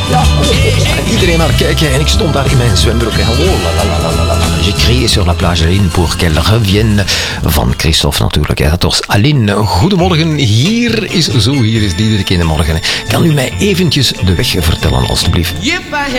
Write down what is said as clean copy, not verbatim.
Ja. En iedereen naar kijken en ik stond daar in mijn zwembroek. En oh, j'ai crié sur la plage Aline pour qu'elle revienne. Van Christophe natuurlijk. Dat was Aline. Goedemorgen, hier is Diederik in de morgen. Kan u mij eventjes de weg vertellen, alstublieft?